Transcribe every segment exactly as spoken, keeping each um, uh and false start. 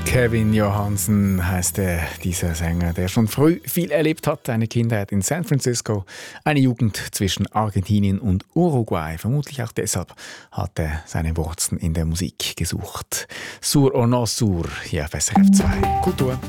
Kevin Johansen heißt er, dieser Sänger, der schon früh viel erlebt hat. Eine Kindheit in San Francisco, eine Jugend zwischen Argentinien und Uruguay. Vermutlich auch deshalb hat er seine Wurzeln in der Musik gesucht. Sur o no sur, hier auf S R F zwei. Kultur.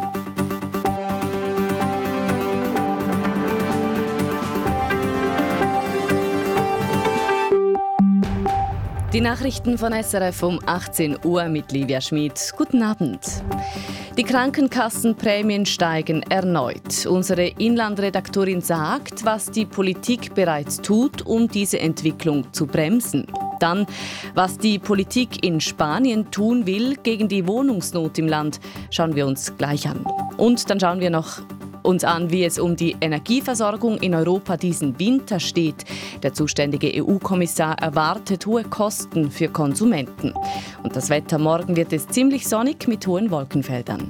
Die Nachrichten von S R F um achtzehn Uhr mit Livia Schmid. Guten Abend. Die Krankenkassenprämien steigen erneut. Unsere Inlandredaktorin sagt, was die Politik bereits tut, um diese Entwicklung zu bremsen. Dann, was die Politik in Spanien tun will gegen die Wohnungsnot im Land, schauen wir uns gleich an. Und dann schauen wir noch uns an, wie es um die Energieversorgung in Europa diesen Winter steht. Der zuständige E U-Kommissar erwartet hohe Kosten für Konsumenten. Und das Wetter: morgen wird es ziemlich sonnig mit hohen Wolkenfeldern.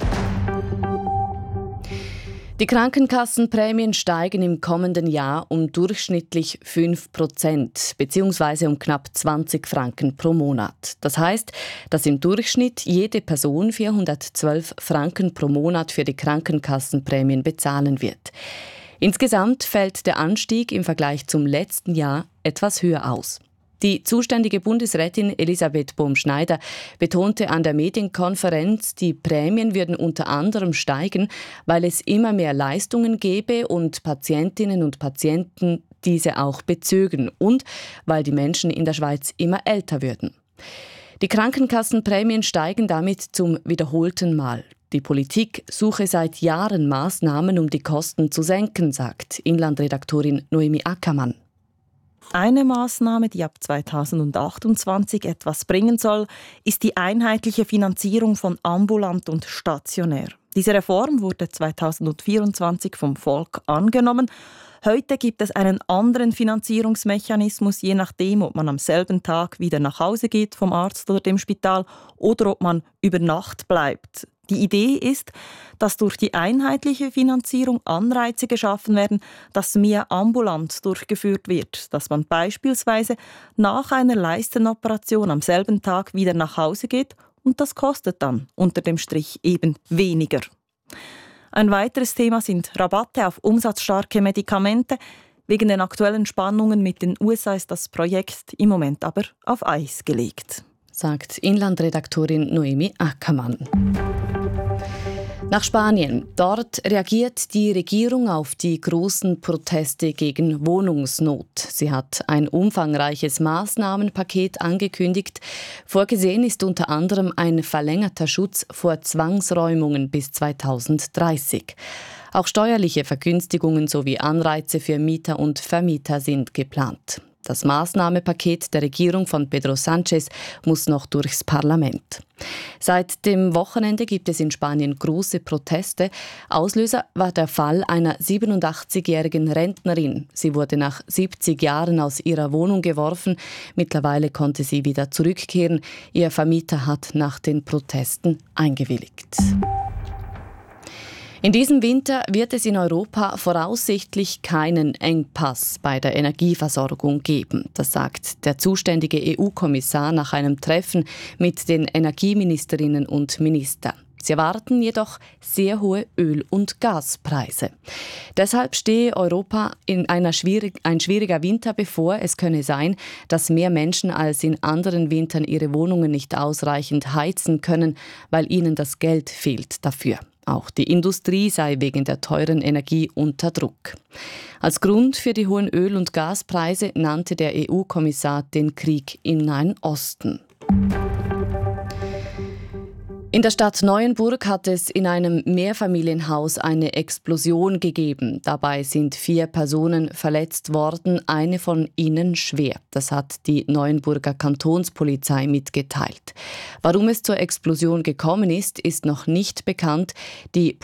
Die Krankenkassenprämien steigen im kommenden Jahr um durchschnittlich fünf Prozent bzw. um knapp zwanzig Franken pro Monat. Das heißt, dass im Durchschnitt jede Person vierhundertzwölf Franken pro Monat für die Krankenkassenprämien bezahlen wird. Insgesamt fällt der Anstieg im Vergleich zum letzten Jahr etwas höher aus. Die zuständige Bundesrätin Elisabeth Bohm-Schneider betonte an der Medienkonferenz, die Prämien würden unter anderem steigen, weil es immer mehr Leistungen gäbe und Patientinnen und Patienten diese auch bezögen und weil die Menschen in der Schweiz immer älter würden. Die Krankenkassenprämien steigen damit zum wiederholten Mal. Die Politik suche seit Jahren Maßnahmen, um die Kosten zu senken, sagt Inlandredaktorin Noemi Ackermann. Eine Maßnahme, die ab zweitausendachtundzwanzig etwas bringen soll, ist die einheitliche Finanzierung von ambulant und stationär. Diese Reform wurde zweitausendvierundzwanzig vom Volk angenommen. Heute gibt es einen anderen Finanzierungsmechanismus, je nachdem, ob man am selben Tag wieder nach Hause geht vom Arzt oder dem Spital oder ob man über Nacht bleibt. Die Idee ist, dass durch die einheitliche Finanzierung Anreize geschaffen werden, dass mehr ambulant durchgeführt wird, dass man beispielsweise nach einer Leistenoperation am selben Tag wieder nach Hause geht und das kostet dann unter dem Strich eben weniger. Ein weiteres Thema sind Rabatte auf umsatzstarke Medikamente. Wegen den aktuellen Spannungen mit den U S A ist das Projekt im Moment aber auf Eis gelegt, sagt Inlandredaktorin Noemi Ackermann. Nach Spanien. Dort reagiert die Regierung auf die großen Proteste gegen Wohnungsnot. Sie hat ein umfangreiches Maßnahmenpaket angekündigt. Vorgesehen ist unter anderem ein verlängerter Schutz vor Zwangsräumungen bis zweitausenddreißig. Auch steuerliche Vergünstigungen sowie Anreize für Mieter und Vermieter sind geplant. Das Maßnahmenpaket der Regierung von Pedro Sánchez muss noch durchs Parlament. Seit dem Wochenende gibt es in Spanien große Proteste. Auslöser war der Fall einer siebenundachtzigjährigen Rentnerin. Sie wurde nach siebzig Jahren aus ihrer Wohnung geworfen. Mittlerweile konnte sie wieder zurückkehren. Ihr Vermieter hat nach den Protesten eingewilligt. In diesem Winter wird es in Europa voraussichtlich keinen Engpass bei der Energieversorgung geben. Das sagt der zuständige E U-Kommissar nach einem Treffen mit den Energieministerinnen und Ministern. Sie erwarten jedoch sehr hohe Öl- und Gaspreise. Deshalb stehe Europa in einer schwierig, ein schwieriger Winter bevor. Es könne sein, dass mehr Menschen als in anderen Wintern ihre Wohnungen nicht ausreichend heizen können, weil ihnen das Geld fehlt dafür. Auch die Industrie sei wegen der teuren Energie unter Druck. Als Grund für die hohen Öl- und Gaspreise nannte der E U-Kommissar den Krieg im Nahen Osten. In der Stadt Neuenburg hat es in einem Mehrfamilienhaus eine Explosion gegeben. Dabei sind vier Personen verletzt worden, eine von ihnen schwer. Das hat die Neuenburger Kantonspolizei mitgeteilt. Warum es zur Explosion gekommen ist, ist noch nicht bekannt. Die